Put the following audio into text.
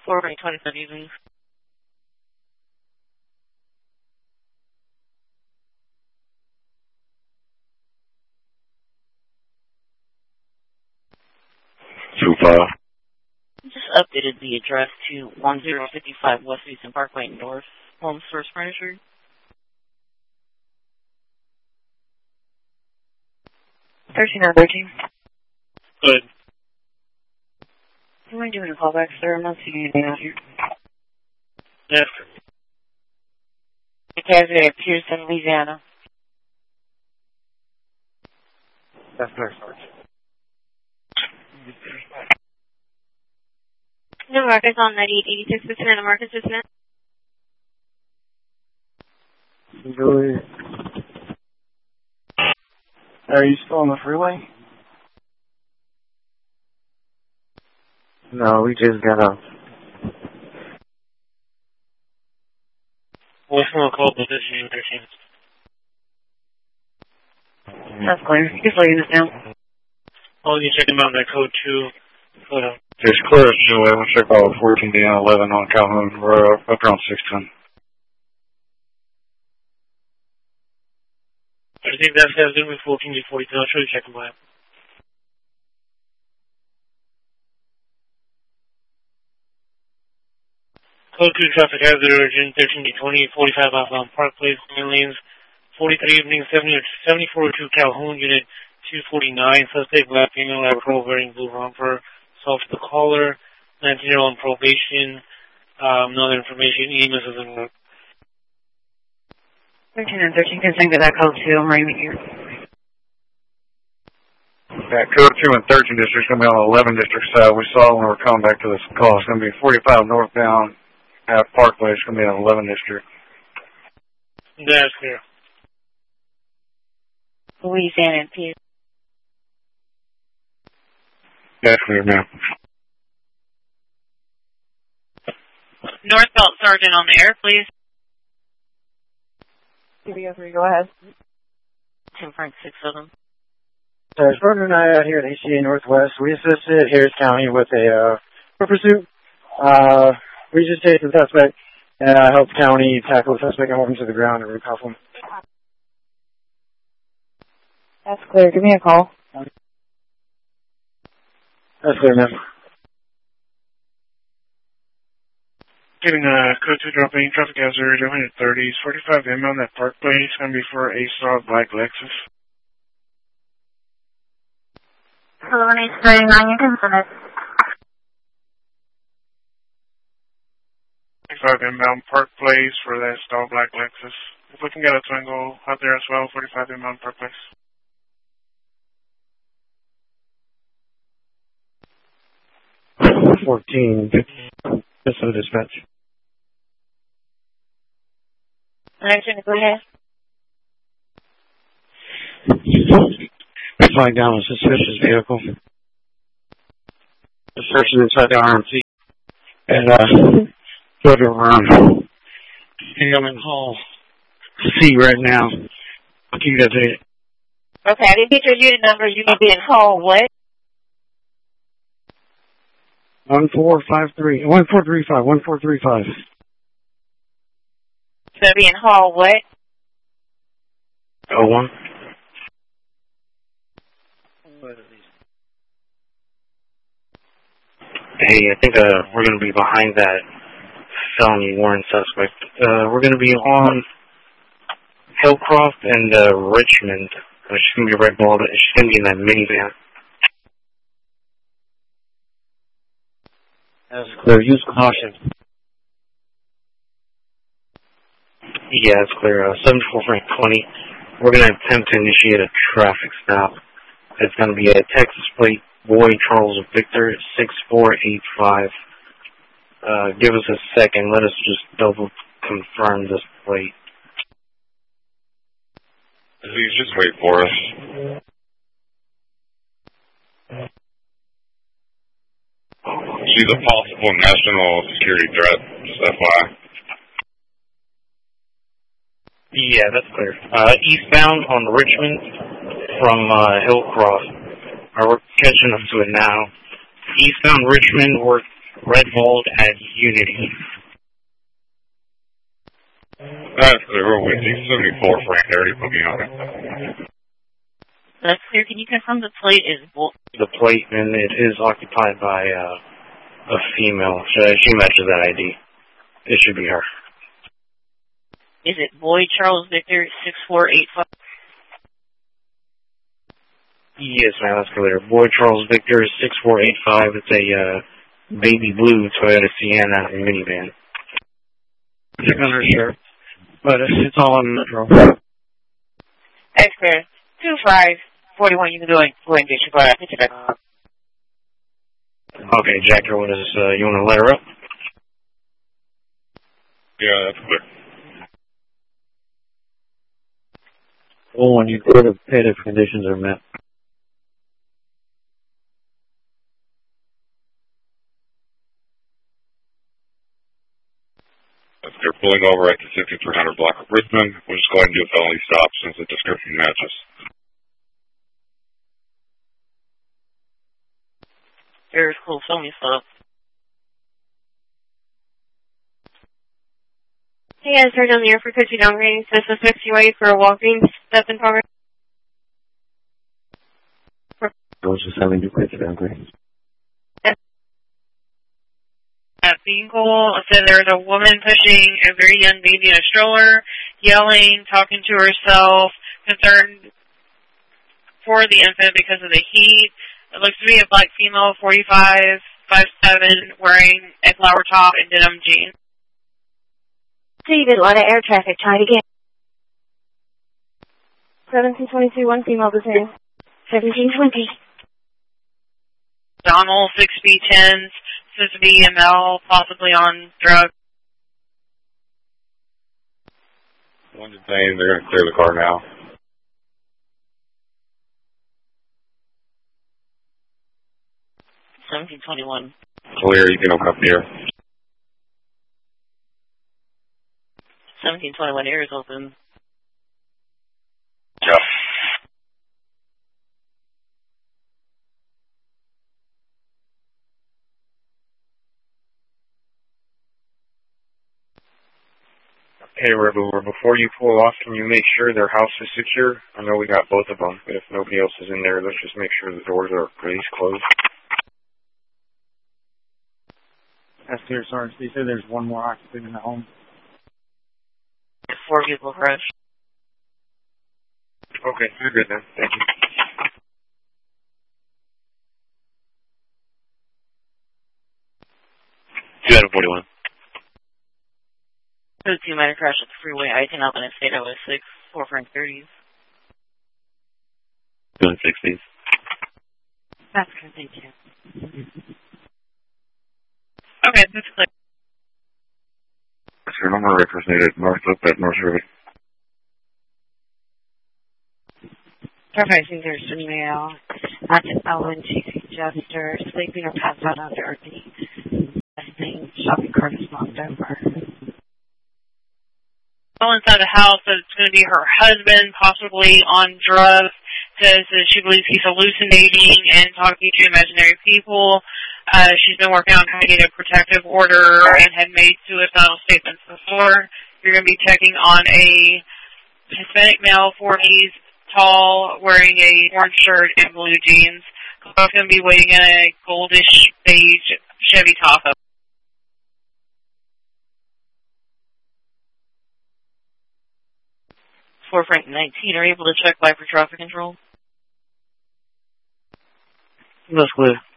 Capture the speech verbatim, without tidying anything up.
four by twenty-five evenings. Two five. Just updated the address to one zero five five West Eastern Parkway North, Homes First Furniture. thirteen out of thirteen. Good. You mind doing a callback, sir? I'm not seeing anything out here. Yes. Because it appears in Louisiana. That's clear, Sarge. No Marcus on ninety-eight eighty-six percent and Marcus percent. Julie. Are you still on the freeway? No, we just got off. What's going to call position thirteen? That's clear. You can slow units down. Oh, you check them out in that code two. Hold on. It's clear as Julie. We'll check all fourteen D and eleven on Calhoun. We're uh, up around six ten. I think that's going to be fourteen D forty-two. I'll show you check them out. Code two traffic hazard origin thirteen D twenty, forty-five outbound Park Place, nine lanes, forty-three evening, seventy-four oh two Calhoun, unit two forty-nine, suspect black female, Labrador wearing blue romper, soft the caller, nineteen year old on probation, um, no other information, E M S is in work. thirteen and thirteen can sing to that code two. I'm ready to hear. Yeah, code two and thirteen district's going to be on the eleven district side. We saw when we were coming back to this call. It's going to be forty-five northbound at Parkway. It's going to be on eleven district. That's clear. Louisiana, P. That's clear, ma'am. Northbound Sergeant on the air, please. T B O three, go ahead. Tim Frank, six of them. Sarge, Gordon and I out here at A C A Northwest. We assisted Harris County with a uh, pursuit. Uh, we just chased the suspect and uh, helped the county tackle the suspect and hold him to the ground and recuff him. That's clear. Give me a call. That's clear, ma'am. Getting a code two dropping traffic hazard one thirty, forty-five inbound at Park Place. It's going to be for a soft black Lexus. Hello, one eight nine nine, you can send it. forty-five inbound Park Place for that stall black Lexus. If we can get a Twingo out there as well, forty-five inbound Park Place. fourteen. Just for the dispatch. Alright, go ahead. We're flying down a suspicious vehicle. The person inside the R M C. And, uh, go to around. I'm in Hall C right now. You guys it. Okay, I didn't get your unit number. You may be in hall what? One four five three. One four three five. One four three five. So be in hall what? Oh one. Hey, I think uh, we're going to be behind that felony warrant suspect. Uh, we're going to be on Hillcroft and uh, Richmond. Uh, she's going to be right below it. She's going to be in that minivan. That's clear. Use caution. Yeah, it's clear. Uh, seventy-four Frank twenty. We're going to attempt to initiate a traffic stop. It's going to be a Texas plate, Boy Charles Victor, six four eight five. Uh, give us a second. Let us just double confirm this plate. Please just wait for us. She's a possible national security threat, just F Y I. Yeah, that's clear. Uh, eastbound on Richmond from uh, Hillcroft. Uh, we're catching up to it now. Eastbound Richmond, we're Red Vault at Unity. That's clear. We're with you. seventy-four Frank. They already put me on it. That's clear. Can you confirm the plate is Boy? The plate, and it is occupied by uh, a female. She, she matches that I D. It should be her. Is it Boy Charles Victor six four eight five? Yes, ma'am, that's clear. Boy Charles Victor six four eight five. It's a uh, baby blue Toyota Sienna minivan. It's under sheriff, but it's, it's all on Metro. That's clear. two five forty-one, you can go and go and get your car. Pick it up. Okay, Jacker, what is, uh, you want to let her up? Yeah, that's clear. Well, when you go to pay if conditions are met. That's clear. Pulling over at the sixty-three hundred block of Richmond. We'll just go ahead and do a felony stop since the description matches. There's cool felony stuff. Hey guys, right on the air for Coachy downgrading. So suspects you wait for a walking step in progress. Those just having to quick downgrade. At Beagle, it said there was a woman pushing a very young baby in a stroller, yelling, talking to herself, concerned for the infant because of the heat. It looks to be a black female, forty-five, five seven, wearing a flower top and denim jeans. David, a lot of air traffic. Try it again. seventeen twenty-two, one female the same. seventeen twenty. Donald, six B tens, says to be M L, possibly on drugs. One detained. They're going to clear the car now. seventeen twenty-one. Clear. You can open up the air. seventeen twenty-one, air is open. Yeah. Hey, Rebel, before you pull off, can you make sure their house is secure? I know we got both of them, but if nobody else is in there, let's just make sure the doors are at least closed. That's clear, Sergeant. They said there's one more occupant in the home. Four people crash. Okay, you're good then. Thank you. two out of forty-one. Two might have crashed at the freeway. I ten up in a state I was six, four Frank thirties. Doing sixties. That's good, thank you. Okay, that's clear. That's your number records needed. North up at North River. Traffic, I think there's a male. That's Ellen Chasey Jester, sleeping or passed out under our feet. I think shopping cart is knocked over. Well, inside the house, that it's going to be her husband, possibly on drugs. Says that she believes he's hallucinating and talking to imaginary people. Uh, she's been working on trying to get a protective order and had made suicidal statements before. You're going to be checking on a Hispanic male, forties, tall, wearing a orange shirt and blue jeans. Car's going to be waiting in a goldish beige Chevy Tahoe. four Frank nineteen, are you able to check by for traffic control? That's clear.